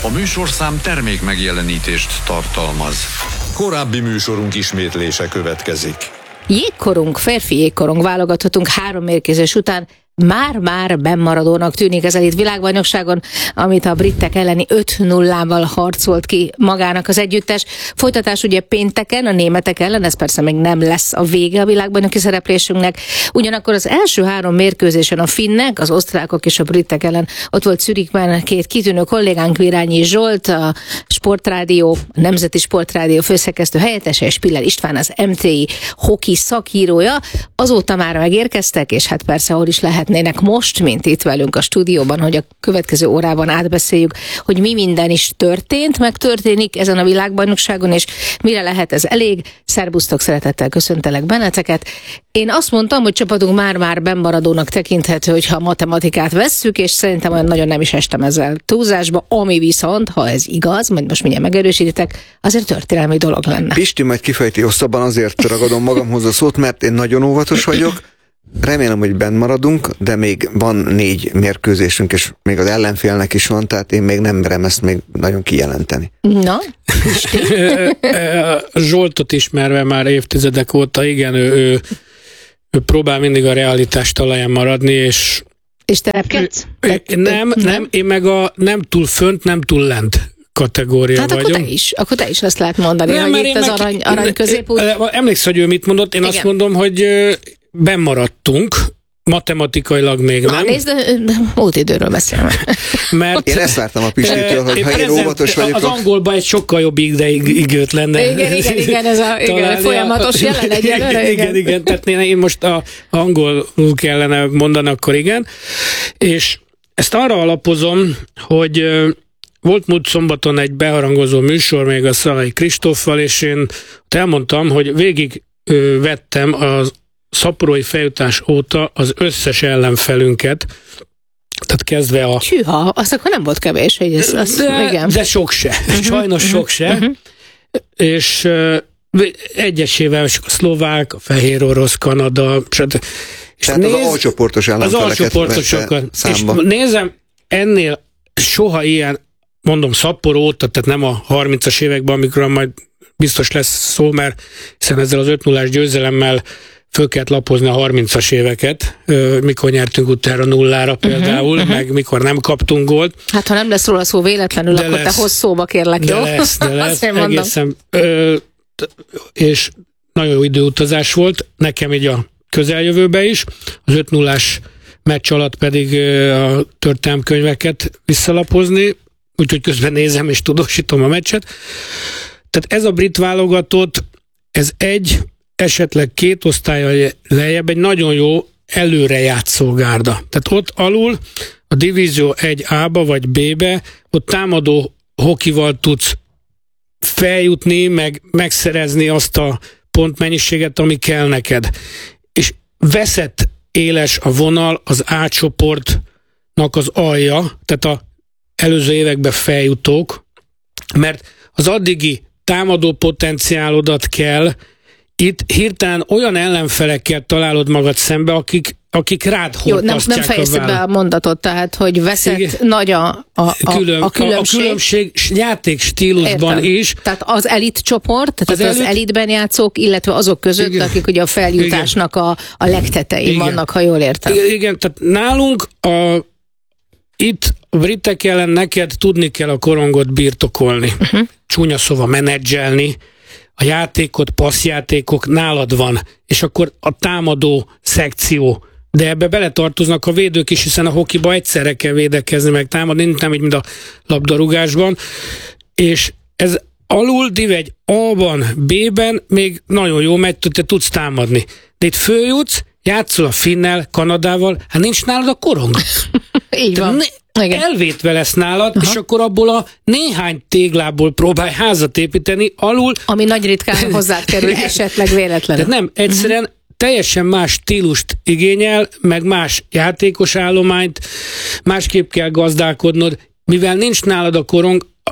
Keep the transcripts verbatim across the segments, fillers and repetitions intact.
A műsorszám termék megjelenítést tartalmaz. Korábbi műsorunk ismétlése következik. Jégkorong, férfi jégkorong válogathatunk három mérkőzés után már-már bennmaradónak tűnik ez a világbajnokságon, amit a britek elleni öt nullával harcolt ki magának az együttes. Folytatás ugye pénteken a németek ellen, ez persze még nem lesz a vége a világbajnoki szereplésünknek. Ugyanakkor az első három mérkőzésen a finnek, az osztrákok és a britek ellen ott volt Zürichben két kitűnő kollégánk, Virányi Zsolt, a Sportrádió, a Nemzeti Sportrádió főszerkesztő helyettese, és Piller István, az em té i hoki szakírója. Azóta már megérkeztek, és hát persze hol is lehetnének most, mint itt velünk a stúdióban, hogy a következő órában átbeszéljük, hogy mi minden is történt, meg történik ezen a világbajnokságon, és mire lehet ez elég. Szerbusztok, szeretettel köszöntelek benneteket. Én azt mondtam, hogy csapatunk már-már bennmaradónak tekinthető, hogyha a matematikát vesszük, és szerintem olyan nagyon nem is estem ezzel túlzásba, ami viszont, ha ez igaz, majd most mindjárt megerősítitek, azért történelmi dolog lenne. Pisti majd kifejti hosszabban, azért ragadom magamhoz a szót, mert én nagyon óvatos vagyok. Remélem, hogy benn maradunk, de még van négy mérkőzésünk, és még az ellenfélnek is van, tehát én még nem merem ezt még nagyon kijelenteni. Na? Zsoltot ismerve már évtizedek óta, igen, ő, ő, ő próbál mindig a realitás talaján maradni, és... És terepkedsz? Nem, nem, én meg a nem túl fönt, nem túl lent kategória hát vagyok. akkor te is, akkor te is azt lehet mondani, nem, hogy itt az arany, arany középút. Emlékszel, hogy ő mit mondott? Én igen. Azt mondom, hogy bennmaradtunk, matematikailag még Na, nem. Nézd, múlt időről beszélve. Mert én ezt vártam a Pistitől, hogy ha én óvatos vagyok. Az angolban egy sokkal jobb igőt lenne. Igen, igen, igen, ez a igen, folyamatos jelen egyelőre. Igen, igen, tehát én most a angolul kellene mondani, akkor igen. És ezt arra alapozom, hogy volt múlt szombaton egy beharangozó műsor még a Szalai Kristóffal, és én elmondtam, hogy végig vettem az szaporói feljutás óta az összes ellenfelünket, tehát kezdve a... Hűha, az akkor nem volt kevés, hogy ez... Az, de, igen. de sok se, uh-huh, sajnos uh-huh, sok se, uh-huh. És uh, egyesével a szlovák, a fehér orosz, Kanada, stb. Tehát néz, az alcsoportos ellenfeleket az alcsoportosokat, számba. És nézem, ennél soha ilyen, mondom, szaporó óta, tehát nem a harmincas években, amikor majd biztos lesz szó, mert hiszen ezzel az öt nullás győzelemmel föl kellett lapozni a harmincas éveket, mikor nyertünk utána nullára például, uh-huh, meg uh-huh. mikor nem kaptunk gólt. Hát ha nem lesz róla szó véletlenül, de akkor lesz, te hozz szóba, kérlek, de jó? Lesz, de lesz, egészen, ö, és nagyon jó időutazás volt, nekem így a közeljövőbe is, az öt nullás meccs alatt pedig a történelmkönyveket visszalapozni, úgyhogy közben nézem és tudósítom a meccset. Tehát ez a brit válogatott, ez egy, esetleg két osztállyal lejjebb egy nagyon jó előrejátszó gárda. Tehát ott alul a divízió egy á-ba vagy bé-be, ott támadó hokival tudsz feljutni, meg megszerezni azt a pontmennyiséget, ami kell neked. És veszett éles a vonal az A csoportnak az alja, tehát a előző években feljutók, mert az addigi támadó potenciálodat kell, itt hirtelen olyan ellenfelekkel találod magad szembe, akik, akik rád hortasztják. Jó, nem, nem fejezted be a mondatot, tehát, hogy veszett igen, nagy a, a, a, Külön, a különbség. A különbség játékstílusban értem. Is. Tehát az elit csoport, tehát az, az elit... elitben játszók, illetve azok között, igen, akik ugye a feljutásnak a, a legtetején vannak, ha jól értem. Igen, igen, tehát nálunk a, itt a britek ellen neked tudni kell a korongot birtokolni. Uh-huh. Csúnya szóval menedzselni, a játékot, passzjátékok nálad van, és akkor a támadó szekció, de ebbe beletartoznak a védők is, hiszen a hokiba egyszerre kell védekezni, meg támadni, nem így, mint a labdarúgásban, és ez alul div egy á-ban, bé-ben még nagyon jó megy, te tudsz támadni. De itt följutsz, játszol a Finnel, Kanadával, hát nincs nálad a korong. Így van. Ne, elvétve lesz nálad, aha, és akkor abból a néhány téglából próbálj házat építeni, alul... Ami nagy ritkán hozzád kerül, esetleg véletlenül. Tehát nem, egyszerűen uh-huh. teljesen más stílust igényel, meg más játékos állományt, másképp kell gazdálkodnod, mivel nincs nálad a korong,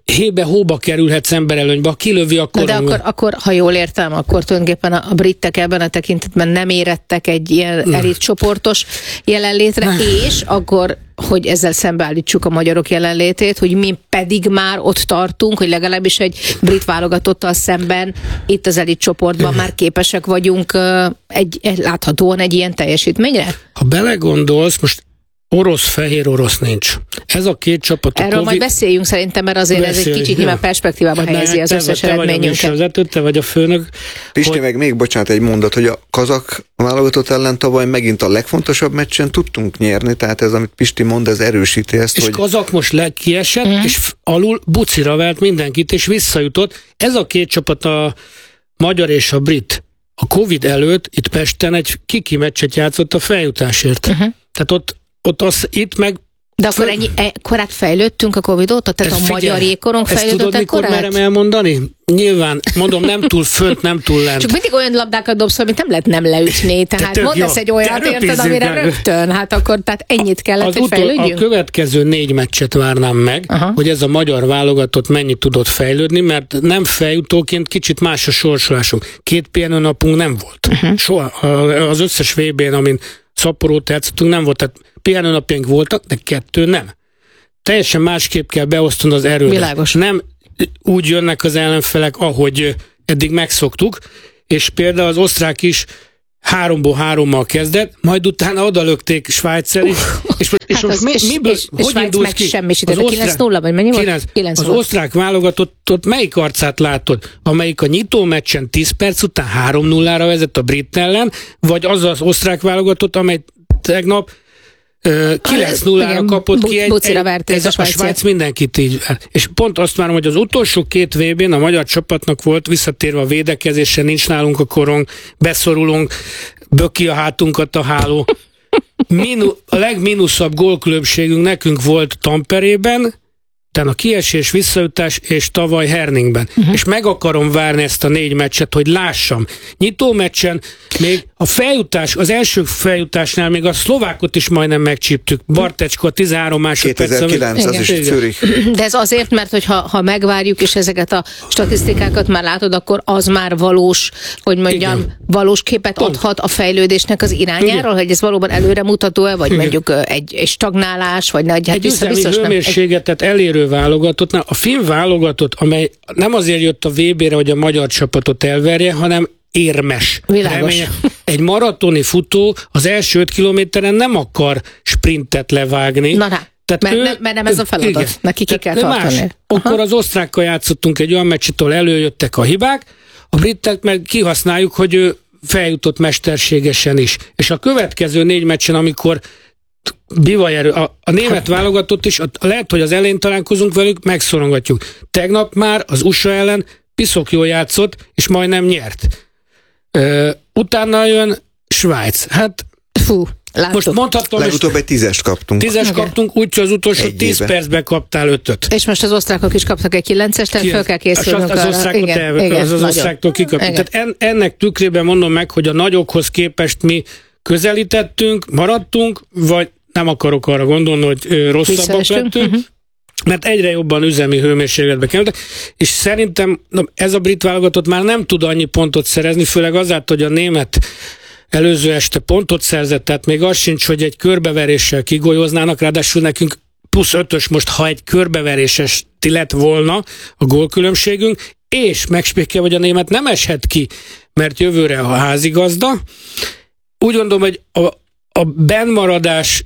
hébe-hóba kerülhetsz emberelőnybe, ha kilövi a korong. De akkor, akkor, ha jól értem, akkor tulajdonképpen a, a britek ebben a tekintetben nem érettek egy ilyen elit csoportos jelenlétre, és akkor, hogy ezzel szembeállítsuk a magyarok jelenlétét, hogy mi pedig már ott tartunk, hogy legalábbis egy brit válogatottal szemben itt az elit csoportban már képesek vagyunk egy, egy láthatóan egy ilyen teljesítményre? Ha belegondolsz, most orosz-fehér orosz nincs. Ez a két csapat... Erről COVID... majd beszéljünk szerintem, mert azért Beszélj, ez egy kicsit nyilván perspektívába hát helyezi az összes te eredményünket. Vagy a te vagy a főnök. Pisti, hogy... meg még bocsánat egy mondat, hogy a kazak válogatott ellen tavaly megint a legfontosabb meccsen tudtunk nyerni, tehát ez, amit Pisti mond, ez erősíti ezt, és hogy... kazak most kiesett, mm. és alul bucira vert mindenkit, és visszajutott. Ez a két csapat, a magyar és a brit, a Covid előtt itt Pesten egy kiki meccset játszott a feljutásért. Uh-huh. Tehát ott Ott az, itt meg... De akkor ennyi, ekkorát fejlődtünk a Covid óta? Tehát a figyelj, magyar jégkorong fejlődött tudod, ekkorát? Ezt tudod, mikor merem elmondani? Nyilván, mondom, nem túl fönt, nem túl lent. Csak mindig olyan labdákat dobsz, amit nem lehet nem leütni. Tehát mondasz egy olyat, érted, amire meg. rögtön. Hát akkor tehát ennyit kellett, hogy fejlődjünk? A következő négy meccset várnám meg, Aha. hogy ez a magyar válogatott mennyit tudott fejlődni, mert nem feljutóként kicsit más a sorsolásunk. Két pihenőnapunk nem volt. Uh-huh. Soha. Az összes vé bén, amin szaporót játszottunk, nem volt. Tehát pihenőnapjaink voltak, de kettő nem. Teljesen másképp kell beosztani az erőt. Világos. Nem úgy jönnek az ellenfelek, ahogy eddig megszoktuk, és például az osztrák is háromból hárommal kezdett, majd utána odalökték Svájccal is, és, és hát most az, mi, miből, és, hogy és indulsz ki? Az kilenc nulla, vagy mennyi volt? kilenc Az osztrák válogatottot melyik arcát látod? Amelyik a nyitó meccsen tíz perc után három nullára vezet a brit ellen, vagy az az osztrák válogatott, amely tegnap kilenc nullára kapott ki egy, egy, egy a, a Svájc mindenkit így. És pont azt várom, hogy az utolsó két vé bén a magyar csapatnak volt, visszatérve a védekezésre, nincs nálunk a korong, beszorulunk, böki a hátunkat a háló. Minu, a legminuszabb gólkülönbségünk nekünk volt Tamperében, a kiesés, visszaütés és tavaly Herningben. Uh-huh. És meg akarom várni ezt a négy meccset, hogy lássam. Nyitó meccsen még a feljutás, az első feljutásnál még a szlovákot is majdnem megcsíptük. Bartecska tizenhárom másodperc. kétezer-kilenc az is Zürich. De ez azért, mert hogyha ha megvárjuk, és ezeket a statisztikákat már látod, akkor az már valós, hogy mondjam, Igen. valós képet adhat a fejlődésnek az irányáról, Igen. hogy ez valóban előremutató-e, vagy Igen. mondjuk egy, egy stagnálás, vagy nagy, hát egy üzemi hőmérsékletet egy... elérő válogatottnál, a finn válogatott, amely nem azért jött a vé bére, hogy a magyar csapatot elverje, hanem érmes. Reménye. Egy maratoni futó az első öt kilométeren nem akar sprintet levágni. Na rá. Tehát mert, ő, ne, mert nem ez a feladat. Igen. Neki ki kell tartani. Akkor az osztrákkal játszottunk egy olyan meccset, ahol előjöttek a hibák, a britek meg kihasználjuk, hogy ő feljutott mesterségesen is. És a következő négy meccsen, amikor bivajerő, a, a német válogatott is, a, lehet, hogy az elején találkozunk velük, megszorongatjuk. Tegnap már az u es á ellen piszok jól játszott, és majdnem nyert. Ö, utána jön Svájc. Hát, Fú, most mondhatom... Legutóbb egy tízest kaptunk. Tízest okay. kaptunk, úgyhogy az utolsó egy tíz éve. percben kaptál ötöt. És most az osztrákok is kaptak egy kilencest, tehát fel kell készülnünk az, az, osztrákot igen, el, igen, az, az osztráktól kikaptunk. Tehát en, ennek tükrében mondom meg, hogy a nagyokhoz képest mi közelítettünk, maradtunk, vagy nem akarok arra gondolni, hogy rosszabbak lettünk, uh-huh. mert egyre jobban üzemi hőmérsékletbe kerültek, és szerintem ez a brit válogatott már nem tud annyi pontot szerezni, főleg azáltal, hogy a német előző este pontot szerzett, tehát még az sincs, hogy egy körbeveréssel kigolyoznának, ráadásul nekünk plusz ötös most, ha egy körbeveréses lett volna a gólkülönbségünk, és megspékkel, hogy a német nem eshet ki, mert jövőre a házigazda. Úgy gondolom, hogy a, a bennmaradás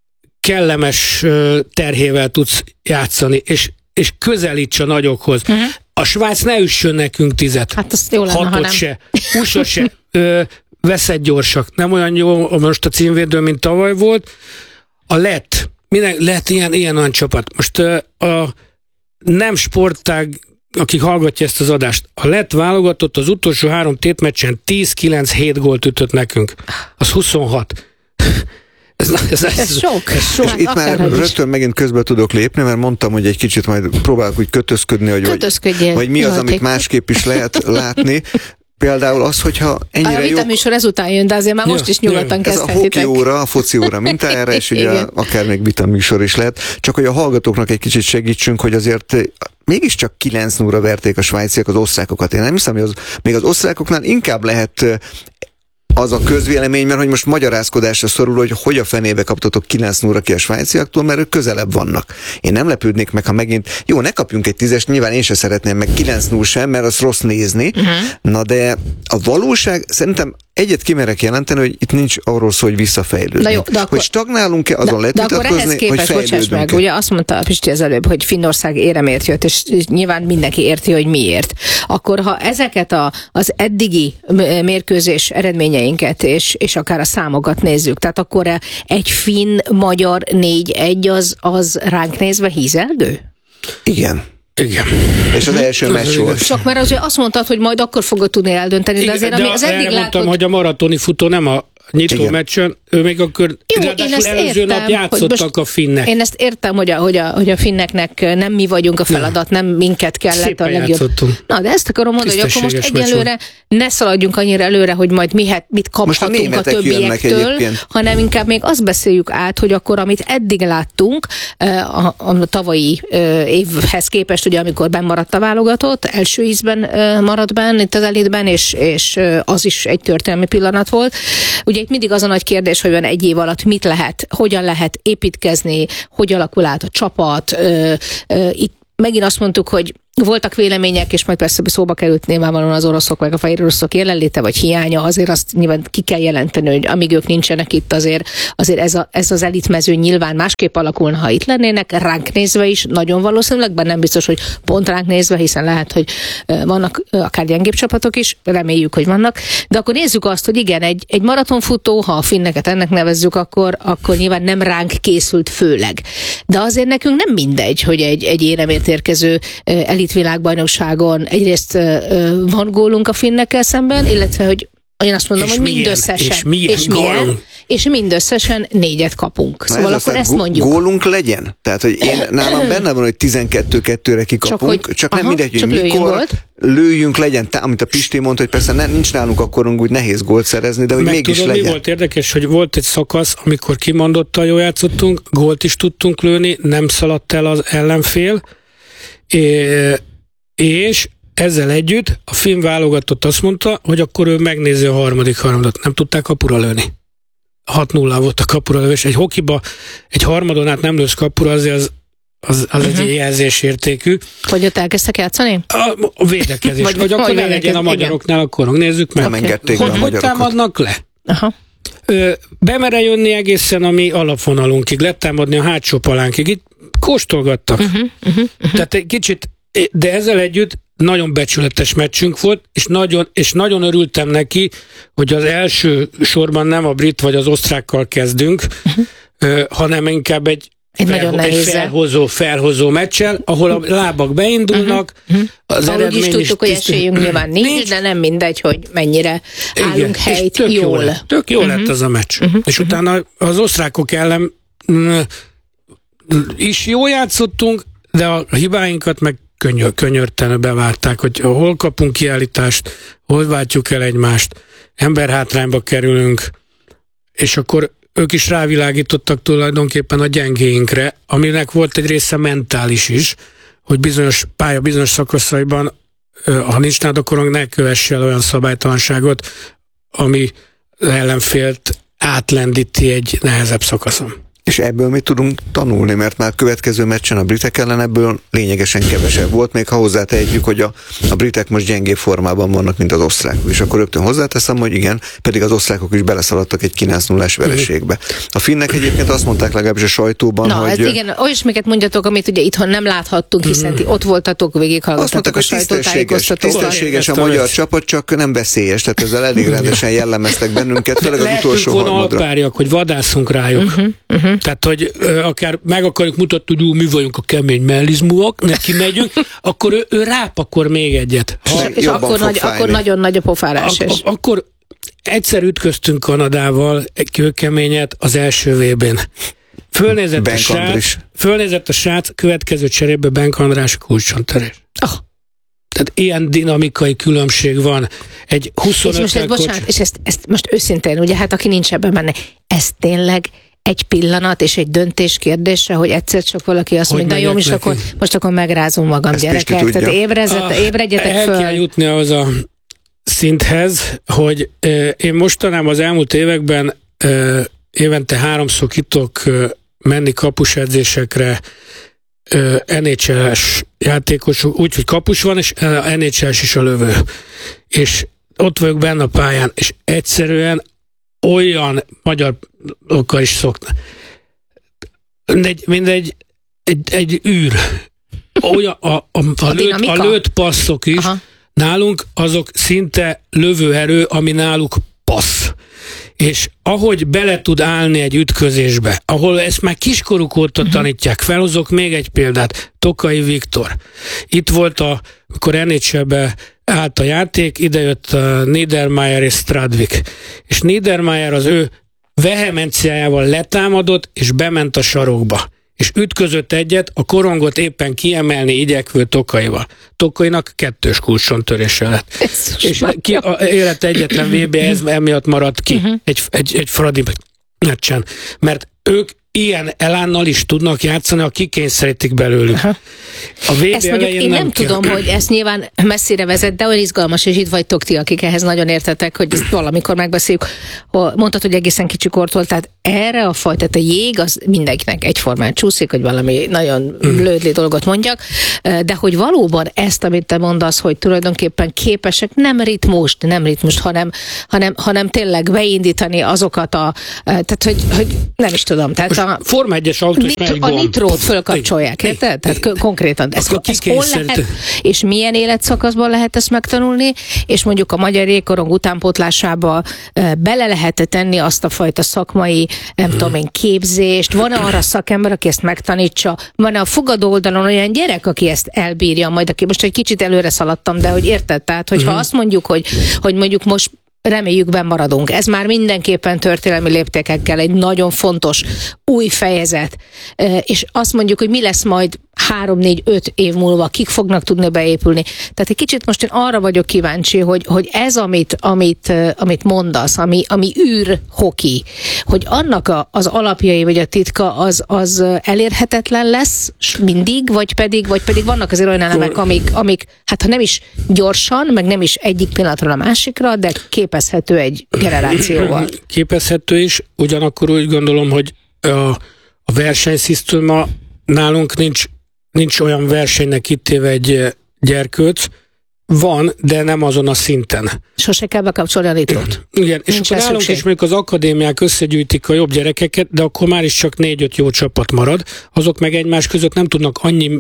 kellemes terhével tudsz játszani, és, és közelíts a nagyokhoz. Uh-huh. A Svájc ne üssön nekünk tizet. Hát azt jó lenne, hatot ha nem. se, húsot se, ö, veszed gyorsak. Nem olyan jó most a címvédő, mint tavaly volt. A lett, minden, lett ilyen, ilyen olyan csapat. Most ö, a nem sportág, aki hallgatja ezt az adást, a lett válogatott az utolsó három tétmeccsen tíz kilenc hét gólt ütött nekünk. Az huszonhat. Ez, ez, ez, ez sok. Ez sok. És itt már rögtön megint közbe tudok lépni, mert mondtam, hogy egy kicsit majd próbálok úgy kötözködni, hogy, vagy, vagy mi az, amit másképp is lehet látni. például az, hogyha ennyire a jó... A vitaműsor ezután jön, de azért már most is nyugodtan kezdhetitek. Ez a hoki óra, a foci óra mintájára, és ugye akár még vitaműsor is lehet. Csak hogy a hallgatóknak egy kicsit segítsünk, hogy azért mégiscsak kilenc nulla verték a svájciak az osztrákokat. Én nem hiszem, hogy az, még az osztrákoknál inkább lehet az a közvélemény, mert hogy most magyarázkodásra szorul, hogy hogy a fenébe kaptatok kilenc nulla ki a svájciaktól, mert ők közelebb vannak. Én nem lepődnék meg, ha megint, jó, ne kapjunk egy tízes, nyilván én se szeretném, meg kilenc nulla sem, mert az rossz nézni, uh-huh. Na de a valóság, szerintem egyet kimerek jelenteni, hogy itt nincs arról szó, hogy visszafejlődünk. Akkor, hogy stagnálunk-e, azon lehet vitatkozni, hogy fejlődünk. Meg, ugye azt mondta Pisti az előbb, hogy Finnország éremért jött, és nyilván mindenki érti, hogy miért. Akkor ha ezeket a, az eddigi mérkőzés eredményeinket, és, és akár a számokat nézzük, tehát akkor egy finn-magyar négy egy az, az ránk nézve hízelgő? Igen. Igen. És az első meccs volt. Csak mert azért azt mondtad, hogy majd akkor fogod tudni eldönteni, de igen, azért, de ami az eddig mondtam, látod... hogy a maratoni futó nem a nyitó igen. meccsen, ő még akkor jó, én ezt előző értem, nap játszottak a finnek. Én ezt értem, hogy a, hogy, a, hogy a finneknek nem mi vagyunk a feladat, nem, nem minket kellett szépen a legjobb. Játszottunk. Na, de ezt akarom mondani, hogy akkor most egyelőre ne szaladjunk annyira előre, hogy majd mihet, mit kaphatunk a, a többiektől, hanem inkább még azt beszéljük át, hogy akkor amit eddig láttunk, a, a tavalyi évhez képest, ugye amikor bennmaradt a válogatott, első ízben maradt benn itt az elitben, és, és az is egy történelmi pillanat volt. Ugye itt mindig az a nagy kérdés, hogy van egy év alatt mit lehet, hogyan lehet építkezni, hogy alakul át a csapat. Itt megint azt mondtuk, hogy voltak vélemények, és majd persze szóba került nyilvánvalóan az oroszok, meg a fehér oroszok jelenléte, vagy hiánya, azért azt nyilván ki kell jelenteni, hogy amíg ők nincsenek itt, azért, azért ez, a, ez az elitmező nyilván másképp alakulna, ha itt lennének, ránk nézve is, nagyon valószínűleg, bár nem biztos, hogy pont ránk nézve, hiszen lehet, hogy vannak akár gyengébb csapatok is, reméljük, hogy vannak, de akkor nézzük azt, hogy igen, egy, egy maratonfutó, ha a finneket ennek nevezzük, akkor, akkor nyilván nem ránk készült főleg. De azért nekünk nem mindegy, hogy egy, egy éremért érkező elit világbajnokságon egyrészt van gólunk a finnekkel szemben, illetve, hogy én azt mondom, és hogy milyen, mindösszesen. És milyen, és, milyen, és mindösszesen négyet kapunk. Na szóval ez akkor ezt mondjuk. Gólunk legyen? Tehát, hogy én nálam benne van, hogy tizenkettő kettőre kikapunk, csak, hogy, csak nem aha, mindegy, hogy mikor gólt. Lőjünk, legyen, amit a Pisti mondta, hogy persze nem, nincs nálunk akkorunk úgy nehéz gólt szerezni, de hogy meg mégis tudom, legyen. Mi volt érdekes, hogy volt egy szakasz, amikor kimondottan jól játszottunk, gólt is tudtunk lőni, nem szaladt el az ellenfél, és ezzel együtt a finn válogatott azt mondta, hogy akkor ő megnézi a harmadik harmadot. Nem tudták kapura lőni. hat nulla volt a kapura lövés. Egy hokiba egy harmadon át nem lősz kapura, azért az, az, az uh-huh. egy jelzésértékű. Hogy ott elkezdtek játszani? A, a védekezés. Vagy, vagy akkor ne legyen a magyaroknál, akkor nézzük meg. Nem engedték hogy, a hogy támadnak le? Aha. Ö, bemere jönni egészen a mi alapvonalunkig, letámadni a hátsó palánkig. Itt kóstolgattak. Uh-huh, uh-huh, uh-huh. Tehát egy kicsit, de ezzel együtt nagyon becsületes meccsünk volt, és nagyon, és nagyon örültem neki, hogy az első sorban nem a brit vagy az osztrákkal kezdünk, uh-huh. ö, hanem inkább egy, egy, felho- egy felhozó, felhozó meccsel, ahol a lábak beindulnak. Uh-huh. Az ahogy is tudtuk, is hogy esélyünk nyilván nincs, nincs, de nem mindegy, hogy mennyire igen, állunk helyt tök jól. jól. Tök jó uh-huh. lett az a meccs. Uh-huh. És uh-huh. utána az osztrákok ellen mm, is jól játszottunk, de a hibáinkat meg Könyör, könyörtelenül bevárták, hogy hol kapunk kiállítást, hol váltjuk el egymást, emberhátrányba kerülünk, és akkor ők is rávilágítottak tulajdonképpen a gyengéinkre, aminek volt egy része mentális is, hogy bizonyos pálya, bizonyos szakaszaiban, ha nincs nálad, akkor ne kövess el olyan szabálytalanságot, ami ellenfélt átlendíti egy nehezebb szakaszon. És ebből mi tudunk tanulni, mert már következő meccsen a britek ellen ebből lényegesen kevesebb volt, még ha hozzátehetjük, hogy a, a britek most gyengébb formában vannak, mint az osztrákok. És akkor rögtön hozzáteszem, hogy igen, pedig az osztrákok is beleszaladtak egy kilenc nullás vereségbe. A finnek egyébként azt mondták legalábbis a sajtóban, na, hogy... Hát igen, olyasmiket mondjatok, amit ugye itthon nem láthattunk, hiszen ti ott voltatok, végighallgattatok a sajtótájékoztatóval. Tisztességes a magyar csapat, csak nem veszélyes, tehát ezzel elég rendesen jellemeztek bennünket, főleg az utolsó harmadra. Alpáriak, hogy vadászunk rájuk. Uh-huh, uh-huh. Tehát, hogy ö, akár meg akarjuk mutatni, hogy ú, mi vagyunk a kemény mellizmúak, neki megyünk, akkor ő, ő rápakor még egyet. Ha, és akkor, nagy, akkor nagyon nagy a pofárás ak- is. Akkor egyszer ütköztünk Kanadával egy kőkeményet az első vé bén. Fölnézett a, srác, fölnézett a srác, következő cserébe Benk András kulcsontörés. Oh. tehát ilyen dinamikai különbség van. Egy huszonöt és most, ez, bocsánat, és ezt, ezt most őszintén, ugye, hát aki nincs ebben benne, ez tényleg egy pillanat és egy döntés kérdése, hogy egyszer csak valaki azt mondja, jó, most akkor, most akkor megrázom magam, ezt gyerekek, tehát ébrezet, ébredjetek el föl. El kell jutni ahhoz a szinthez, hogy euh, én mostanában az elmúlt években euh, évente háromszor ki tudok euh, menni kapusedzésekre, uh, en há el-es játékosok, úgyhogy kapus van, és en há el-es is a lövő. És ott vagyok benne a pályán, és egyszerűen olyan magyarokkal is szokna. Mindegy, mindegy egy, egy űr. Olyan, a, a, a, a, lőtt, a lőtt passzok is, aha, nálunk azok szinte lövőerő, ami náluk passz. És ahogy bele tud állni egy ütközésbe, ahol ezt már kiskoruk óta uh-huh. tanítják, felhozok még egy példát, Tokai Viktor. Itt volt, a, amikor en há el-be állt a játék, idejött a Niedermayer és Stradvik. És Niedermayer az ő vehemenciájával letámadott, és bement a sarokba. És ütközött egyet, a korongot éppen kiemelni igyekvő Tokaival. Tokainak kettős kulcsontörése lett. És ki, a élet egyetlen vé bé ez emiatt maradt ki, uh-huh. egy, egy, egy Fradi meccsen. Mert ők ilyen elánnal is tudnak játszani, ha kikényszerítik belőlük. Aha. A vé bé ezt mondjuk én nem, nem tudom, hogy ezt nyilván messzire vezet, de olyan izgalmas, és itt vagytok ti, akik ehhez nagyon értetek, hogy ezt valamikor megbeszéljük. Mondtad, hogy egészen kicsi kortól, tehát erre a fajta, a jég, az mindenkinek egyformán csúszik, hogy valami nagyon lődli dolgot mondjak, de hogy valóban ezt, amit te mondasz, hogy tulajdonképpen képesek nem ritmust, nem ritmust, hanem, hanem, hanem tényleg beindítani azokat a, tehát hogy, hogy nem is tudom, tehát a Forma egyes autó is nit- a nitrót fölkapcsolják, érted? Tehát k- konkrétan. Ez, ez hol lehet, és milyen életszakaszban lehet ezt megtanulni, és mondjuk a magyar jégkorong utánpótlásába e, bele lehet tenni azt a fajta szakmai, nem hmm. tudom én, képzést, van-e arra szakember, aki ezt megtanítsa, van-e a fogadó oldalon olyan gyerek, aki ezt elbírja, majd aki most egy kicsit előre szaladtam, de hogy érted? Tehát, hogyha hmm. azt mondjuk, hogy, hogy mondjuk most reméljük benn maradunk. Ez már mindenképpen történelmi léptékekkel egy nagyon fontos új fejezet. És azt mondjuk, hogy mi lesz majd három, négy, öt év múlva, kik fognak tudni beépülni. Tehát egy kicsit most én arra vagyok kíváncsi, hogy, hogy ez, amit, amit, amit mondasz, ami, ami űr hoki, hogy annak a, az alapjai, vagy a titka az, az elérhetetlen lesz mindig, vagy pedig, vagy pedig vannak azért olyan elemek, amik, amik, hát ha nem is gyorsan, meg nem is egyik pillanatról a másikra, de képezhető egy generációval. Képezhető is, ugyanakkor úgy gondolom, hogy a, a versenyszisztéma nálunk nincs nincs olyan versenynek kitéve egy gyerkőc, van, de nem azon a szinten. Sose kell bekapcsolni a nitrót. Igen, és akkor nálunk is mondjuk az akadémiák összegyűjtik a jobb gyerekeket, de akkor már is csak négy-öt jó csapat marad, azok meg egymás között nem tudnak annyi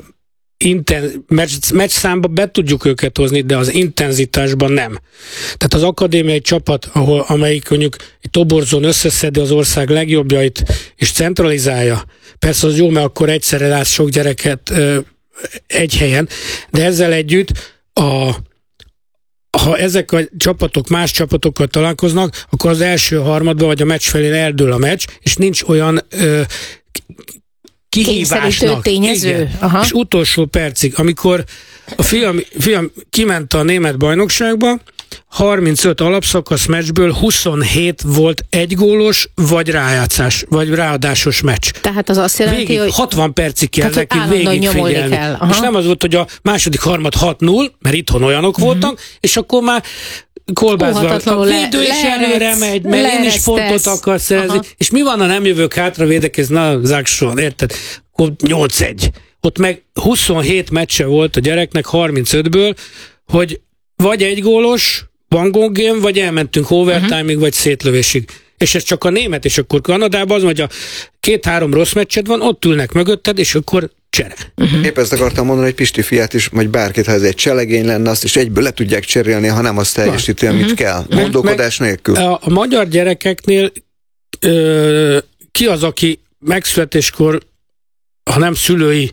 Inten, meccs, meccs számba be tudjuk őket hozni, de az intenzitásban nem. Tehát az akadémiai csapat, ahol, amelyik mondjuk egy toborzón összeszedi az ország legjobbjait, és centralizálja. Persze az jó, mert akkor egyszerre látsz sok gyereket ö, egy helyen, de ezzel együtt a ha ezek a csapatok más csapatokkal találkoznak, akkor az első harmadban vagy a meccs felén eldől a meccs, és nincs olyan ö, kihívásnak. Tényező. Aha. És utolsó percig, amikor a fiam, fiam kiment a német bajnokságba, harmincöt alapszakasz meccsből huszonhét volt egygólos, vagy rájátszás, vagy ráadásos meccs. Tehát az azt jelenti, végig, hogy hatvan percig kell neki végigfigyelni. És nem az volt, hogy a második harmad hat null, mert itthon olyanok uh-huh. voltak, és akkor már kolbászban. A védő is előre megy, mert én is pontot akar szerezni. Aha. És mi van, ha nem jövök hátra védekezni? Na, zákson, érted? Akkor nyolc egy. Ott meg huszonhét meccse volt a gyereknek harmincötből, hogy vagy egy gólos, van gólgame, vagy elmentünk overtime-ig, uh-huh. vagy szétlövésig. És ez csak a német, és akkor Kanadában az, hogy a két-három rossz meccsed van, ott ülnek mögötted, és akkor csere. Uh-huh. Épp ezt akartam mondani, hogy Pisti fiát is, vagy bárkit, ha ez egy cselegény lenne, azt is egyből le tudják cserélni, ha nem azt teljesíti, amit uh-huh. kell. Gondolkodás nélkül. A, a magyar gyerekeknél ö, ki az, aki megszületéskor, ha nem szülői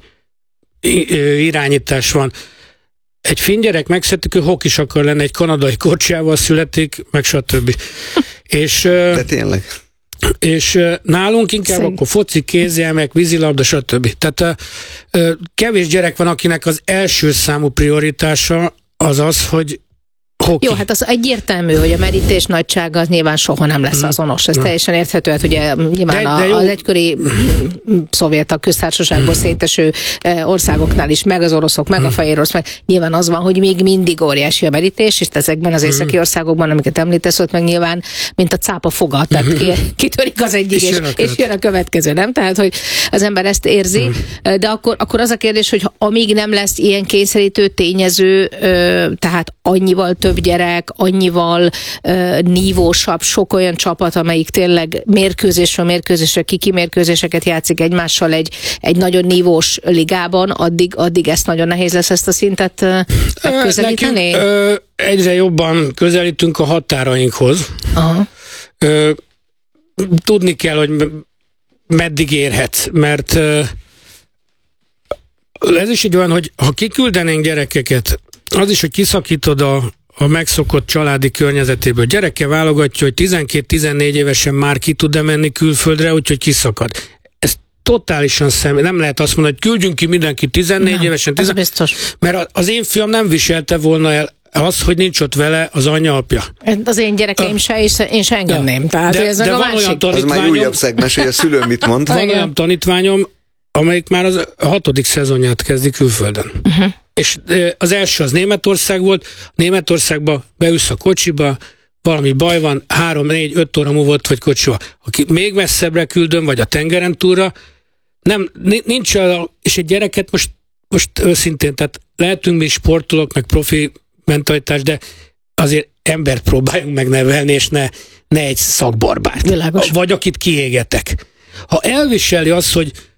irányítás van, egy finn gyerek megszületik, ő hokis akar lenni, egy kanadai korcsiával születik, meg stb. És, de tényleg. És nálunk inkább Szép. akkor foci, kézjelmek, vízilabda, stb. Tehát kevés gyerek van, akinek az első számú prioritása az az, hogy hoki. Jó, hát az egyértelmű, hogy a merítés nagysága az nyilván soha nem lesz azonos. Ez Na. teljesen érthető, hát ugye nyilván de, de az egykori szovjet köztársaságból széteső országoknál is, meg az oroszok, meg a fehér orosz, meg nyilván az van, hogy még mindig óriási a merítés, és ezekben az északi országokban, amiket említesz, ott meg nyilván, mint a cápa foga, tehát kitörik az egyik, és, és, jön és jön a következő, nem? Tehát, hogy az ember ezt érzi, de akkor, akkor az a kérdés, hogy amíg nem lesz ilyen kényszerítő tényező, tehát annyival több gyerek, annyival uh, nívósabb, sok olyan csapat, amelyik tényleg mérkőzésről mérkőzésre, kiki mérkőzéseket játszik egymással egy, egy nagyon nívós ligában, addig, addig ezt nagyon nehéz lesz ezt a szintet uh, megközelíteni? Nekünk, ö, egyre jobban közelítünk a határainkhoz. Aha. Ö, tudni kell, hogy meddig érhetsz, mert ö, ez is egy olyan, hogy ha kiküldenénk gyerekeket, az is, hogy kiszakítod a a megszokott családi környezetéből. Gyereke válogatja, hogy tizenkét-tizennégy évesen már ki tud-e menni külföldre, úgyhogy kiszakad. Ez totálisan személy. Nem lehet azt mondani, hogy küldjünk ki mindenki tizennégy nem, évesen. tizen... biztos. Mert az én fiam nem viselte volna el az, hogy nincs ott vele az anyja, apja. Az én gyerekeim se, és én se engedném. Tehát, de ez de a van olyan tanítványom... Az már újabb szegmes, hogy a szülő mit mond. Van olyan tanítványom, amelyik már az a hatodik szezonját kezdi külföldön. Uh-huh. És az első az Németország volt, Németországba beülsz a kocsiba, valami baj van, három, négy, öt óra múlva ott vagy kocsiba. Aki még messzebbre küldöm, vagy a tengeren túlra, nem, nincs a, és egy gyereket most, most őszintén, tehát lehetünk mi sportolók, meg profi mentalitás, de azért embert próbáljunk megnevelni, és ne, ne egy szakbarbárt. Világos. Vagy akit kiégetek. Ha elviseli azt, hogy